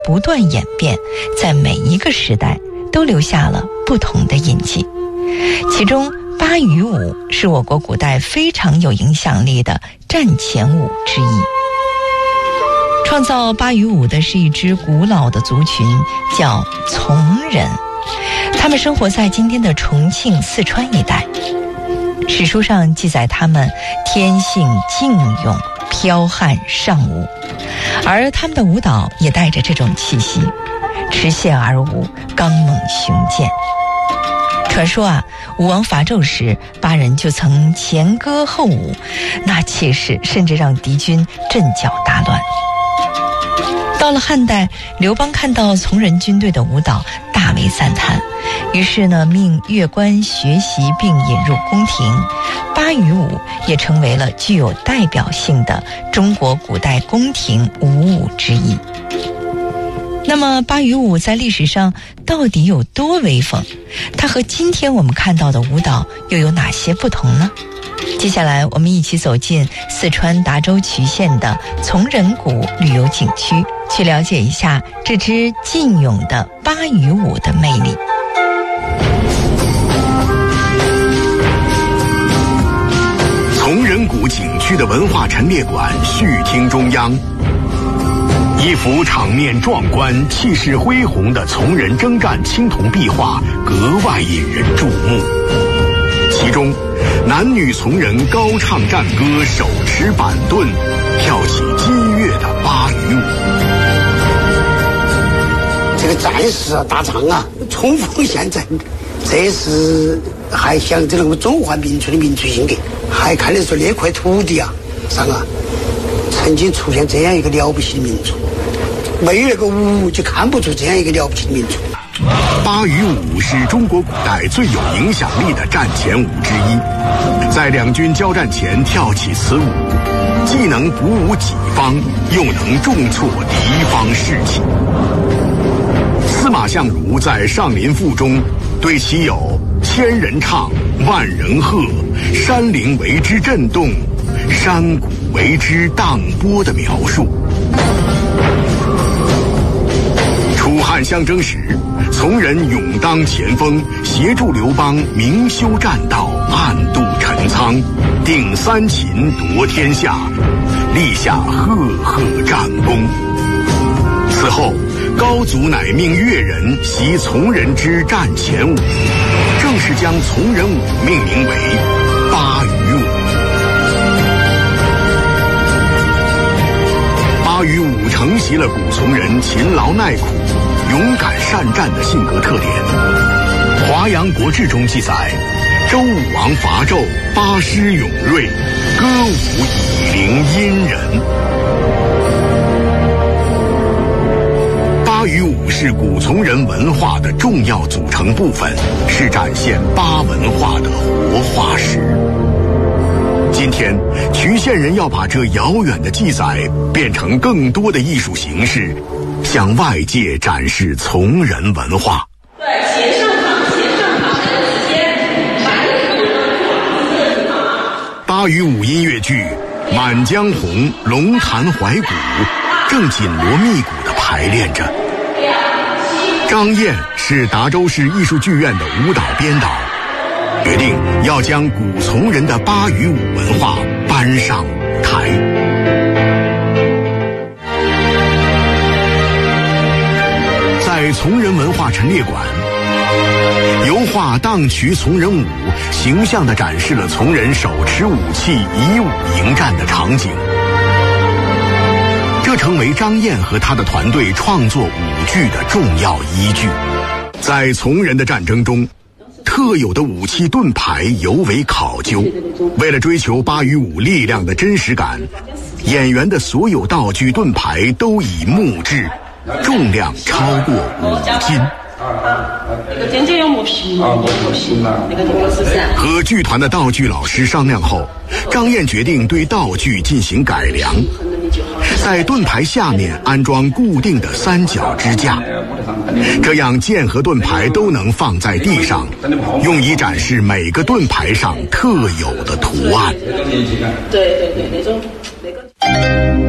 不断演变，在每一个时代都留下了不同的印记。其中巴渝舞是我国古代非常有影响力的战前舞之一。创造巴渝舞的是一支古老的族群，叫从人，他们生活在今天的重庆、四川一带。史书上记载他们天性劲勇，剽悍尚武，而他们的舞蹈也带着这种气息，持械而舞，刚猛雄健。传说啊，武王伐纣时，巴人就曾前歌后舞，那气势甚至让敌军阵脚大乱。到了汉代，刘邦看到从人军队的舞蹈，大为赞叹，于是呢，命乐官学习并引入宫廷，巴渝舞也成为了具有代表性的中国古代宫廷舞舞之一。那么巴渝舞在历史上到底有多威风？它和今天我们看到的舞蹈又有哪些不同呢？接下来我们一起走进四川达州渠县的从人谷旅游景区，去了解一下这支劲勇的巴渝舞的魅力。 从人谷景区的文化陈列馆续厅中央，一幅场面壮观、气势恢宏的从人征战青铜壁画格外引人注目。其中，男女从人高唱战歌，手持板盾，跳起激越的巴渝舞。 这个战士啊，打仗啊，冲锋陷阵，这是还象征了我们中华民族的民族性格，还看得出那块土地啊上啊，曾经出现这样一个了不起的民族。没那个舞就看不出这样一个了不起的民族。 巴渝舞是中国古代最有影响力的战前舞之一，在两军交战前跳起此舞，既能鼓舞己方，又能重挫敌方士气。司马相如在《上林赋》中对其有千人唱，万人喝，山陵为之震动，山谷为之荡波的描述。楚汉相争时，从人勇当前锋，协助刘邦明修栈道，暗度陈仓，定三秦，夺天下，立下赫赫战功。此后，高祖乃命越人习从人之战前舞，正式将从人舞命名为巴渝舞。巴渝舞承袭了古从人勤劳耐苦、勇敢善战的性格特点。《华阳国志》中记载，周武王伐纣，巴师勇锐，歌舞以灵殷人。巴渝舞是古从人文化的重要组成部分，是展现巴文化的活化石。今天，渠县人要把这遥远的记载变成更多的艺术形式，向外界展示从人文化。 对，斜上旁时间， 巴渝舞音乐剧《满江红·龙潭怀古》正紧锣密鼓地排练着。张燕是达州市艺术剧院的舞蹈编导，决定要将古从人的巴渝舞文化搬上舞台。在从人文化陈列馆，油画荡渠从人舞形象地展示了从人手持武器以武迎战的场景，这成为张燕和他的团队创作舞剧的重要依据。在从人的战争中，特有的武器盾牌尤为考究，为了追求巴渝舞力量的真实感，演员的所有道具盾牌都以木制，重量超过5斤。 那个尖尖要磨平嘛，磨平嘛，那个是不是？ 和剧团的道具老师商量后，张燕决定对道具进行改良，在盾牌下面安装固定的三角支架，这样剑和盾牌都能放在地上，用以展示每个盾牌上特有的图案。 对，那种那个。